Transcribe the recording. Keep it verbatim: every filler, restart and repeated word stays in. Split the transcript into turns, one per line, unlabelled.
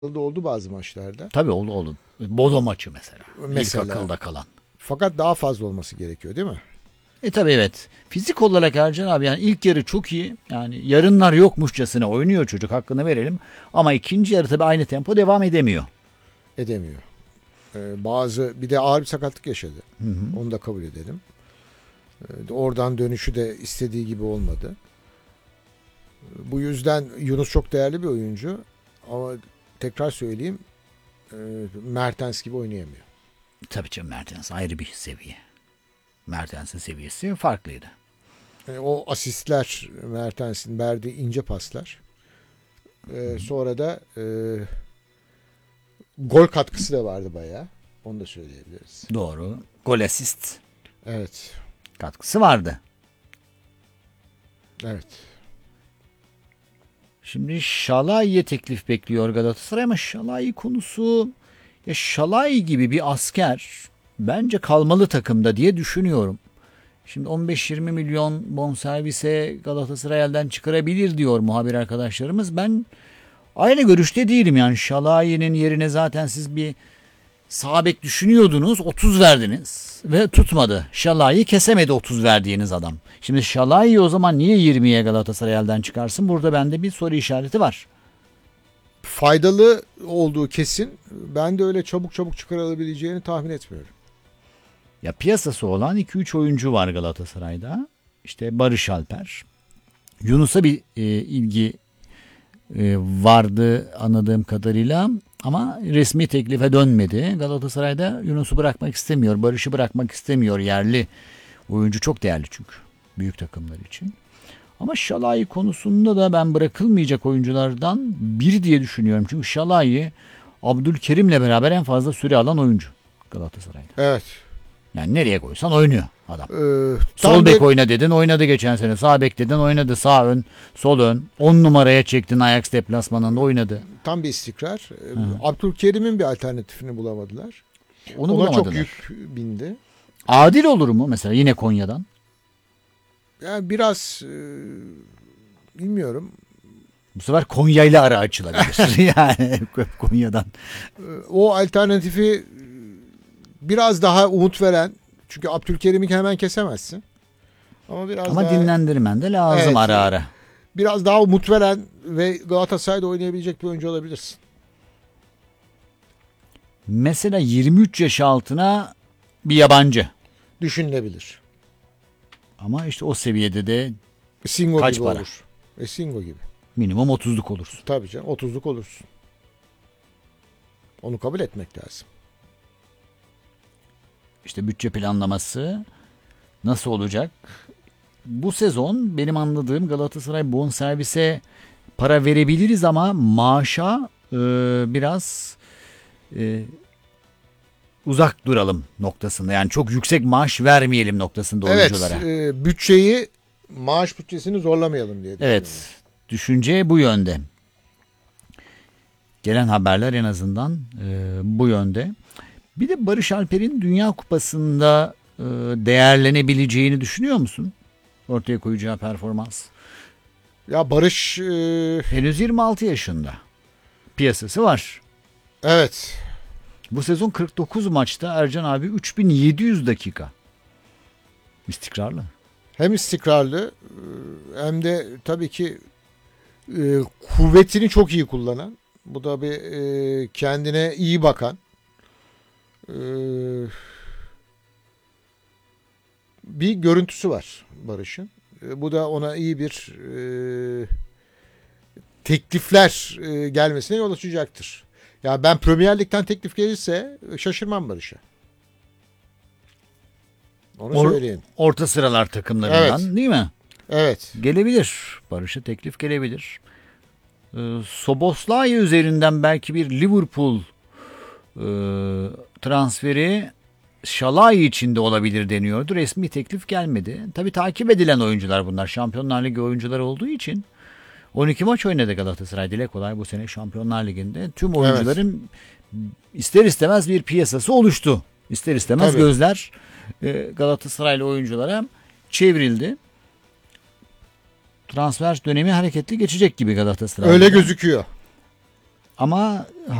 da oldu bazı maçlarda.
Tabii oldu oldu. Bodo maçı mesela.
Mesela.
İlk akılda kalan.
Fakat daha fazla olması gerekiyor değil mi?
E tabii evet. Fizik olarak Ercan abi yani ilk yarı çok iyi. Yani yarınlar yokmuşçasına oynuyor çocuk, hakkını verelim. Ama ikinci yarı tabii aynı tempo devam edemiyor.
Edemiyor. Ee, bazı bir de ağır bir sakatlık yaşadı.
Hı hı.
Onu da kabul edelim. Ee, oradan dönüşü de istediği gibi olmadı. Bu yüzden Yunus çok değerli bir oyuncu. Ama tekrar söyleyeyim, e, Mertens gibi oynayamıyor.
Tabii canım, Mertens ayrı bir seviye. Mertens'in seviyesi farklıydı.
Yani o asistler, Mertens'in verdiği ince paslar. Ee, sonra da e, gol katkısı da vardı bayağı. Onu da söyleyebiliriz.
Doğru. Gol asist
Evet.
katkısı vardı.
Evet.
Şimdi Şalai'ye teklif bekliyor Galatasaray ama Şalai konusu, ya Şalai gibi bir asker bence kalmalı takımda diye düşünüyorum. Şimdi on beş yirmi milyon bonservise Galatasaray elden çıkarabilir diyor muhabir arkadaşlarımız. Ben aynı görüşte değilim yani. Şalai'nin yerine zaten siz bir sağ bek düşünüyordunuz, otuz verdiniz ve tutmadı. Şalai'yi kesemedi otuz verdiğiniz adam. Şimdi Şalai'yi o zaman niye yirmiye Galatasaray elden çıkarsın? Burada bende bir soru işareti var.
Faydalı olduğu kesin. Ben de öyle çabuk çabuk çıkarılabileceğini tahmin etmiyorum.
Ya piyasası olan iki üç oyuncu var Galatasaray'da. İşte Barış Alper. Yunus'a bir e, ilgi e, vardı anladığım kadarıyla ama resmi teklife dönmedi. Galatasaray'da Yunus'u bırakmak istemiyor. Barış'ı bırakmak istemiyor. Yerli oyuncu çok değerli çünkü büyük takımlar için. Ama Şalai konusunda da ben bırakılmayacak oyunculardan biri diye düşünüyorum. Çünkü Şalai Abdülkerim'le beraber en fazla süre alan oyuncu Galatasaray'da.
Evet.
Yani nereye koysan oynuyor adam.
Ee,
Sol bek
de,
oyna dedin, oynadı geçen sene. Sağ bek dedin, oynadı. Sağ ön, sol ön. on numaraya çektin, Ajax deplasmanında oynadı.
tam bir istikrar. Ee, Abdülkerim'in bir alternatifini bulamadılar.
Onu
Ona
bulamadılar.
çok yük bindi.
Adil olur mu mesela yine Konya'dan?
Yani biraz e, bilmiyorum.
Bu sefer Konya ile ara açılabilir. Yani Konya'dan.
Ee, o alternatifi e, biraz daha umut veren. Çünkü Abdülkerim'i hemen kesemezsin. Ama biraz
Ama
daha,
dinlendirmen de lazım
Evet.
ara ara.
biraz daha umut veren ve Galatasaray'da oynayabilecek bir oyuncu olabilirsin.
Mesela yirmi üç yaş altına bir yabancı.
Düşünülebilir.
Ama işte o seviyede de
Singo
Kaç
gibi
para?
olur. E, Singo gibi.
minimum otuzluk olursun.
Tabii canım. otuzluk olursun. Onu kabul etmek lazım.
İşte bütçe planlaması nasıl olacak? Bu sezon benim anladığım Galatasaray bonservise para verebiliriz ama maaşa e, biraz e, uzak duralım noktasında. Yani çok yüksek maaş vermeyelim noktasında oyunculara.
Evet. E, bütçeyi, maaş bütçesini zorlamayalım diye düşünüyorum.
Evet. Düşünce bu yönde. Gelen haberler en azından e, bu yönde. Bir de Barış Alper'in Dünya Kupası'nda e, değerlenebileceğini düşünüyor musun? Ortaya koyacağı performans.
Ya Barış e,
Henüz yirmi altı yaşında. Piyasası var.
evet.
Bu sezon kırk dokuz maçta Ercan abi üç bin yedi yüz dakika. İstikrarlı.
Hem istikrarlı e, hem de tabii ki e, kuvvetini çok iyi kullanan. Bu da bir e, kendine iyi bakan. E, bir görüntüsü var Barış'ın. E, bu da ona iyi bir e, teklifler e, gelmesine yol açacaktır. Ya ben Premier Lig'den teklif gelirse şaşırmam Barış'a. Onu
Or-
söyleyeyim.
Orta sıralar takımlarından
Evet.
değil mi?
Evet.
Gelebilir. Barış'a teklif gelebilir. Ee, Soboslay üzerinden belki bir Liverpool e, transferi Şalai için de olabilir deniyordu. Resmi teklif gelmedi. Tabii takip edilen oyuncular bunlar. Şampiyonlar Ligi oyuncuları olduğu için on iki maç oynadı Galatasaray. Dile kolay bu sene Şampiyonlar Ligi'nde. Tüm oyuncuların ister istemez bir piyasası oluştu. İster istemez
Tabii.
gözler e, Galatasaraylı oyunculara çevrildi. Transfer dönemi hareketli geçecek gibi Galatasaray'da.
Öyle gözüküyor.
Ama